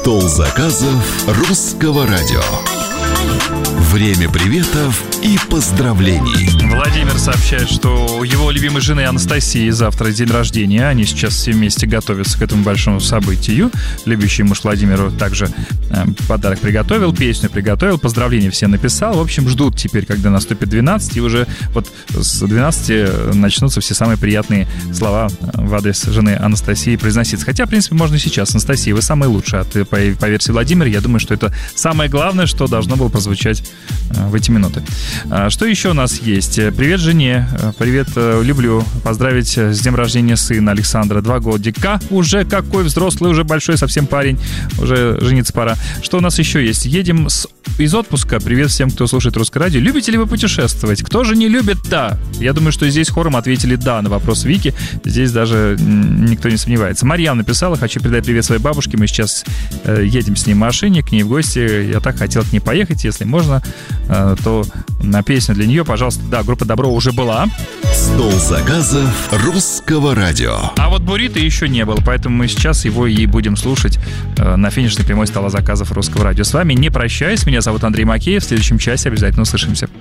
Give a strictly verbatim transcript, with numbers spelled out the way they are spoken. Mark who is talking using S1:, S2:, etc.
S1: Стол заказов русского радио. Время приветов и поздравлений.
S2: Владимир сообщает, что у его любимой жены Анастасии завтра день рождения. Они сейчас все вместе готовятся к этому большому событию. Любящий муж Владимиру также э, подарок приготовил, песню приготовил, поздравления все написал. В общем, ждут теперь, когда наступит двенадцать, и уже вот с двенадцати начнутся все самые приятные слова в адрес жены Анастасии произноситься. Хотя, в принципе, можно и сейчас. Анастасия, вы самая лучшая. По, по версии Владимира, я думаю, что это самое главное, что должно было прозвучать в эти минуты. Что еще у нас есть? Привет жене, привет, люблю поздравить с днем рождения сына Александра, два годика, уже какой взрослый, уже большой совсем парень, уже жениться пора. Что у нас еще есть? Едем с... из отпуска. Привет всем, кто слушает Русское радио. Любите ли вы путешествовать? Кто же не любит? Да. Я думаю, что здесь хором ответили да на вопрос Вики. Здесь даже никто не сомневается. Марьям написала: хочу передать привет своей бабушке. Мы сейчас едем с ней в машине к ней в гости. Я так хотел к ней поехать. Если можно, то на песню для нее, пожалуйста. Да, группа «Добро» уже была.
S1: Стол заказов русского радио.
S2: А вот буррито еще не было, поэтому мы сейчас его и будем слушать на финишной прямой стола заказов русского радио. С вами не прощаюсь. Меня зовут Андрей Макеев. В следующем часе обязательно услышимся.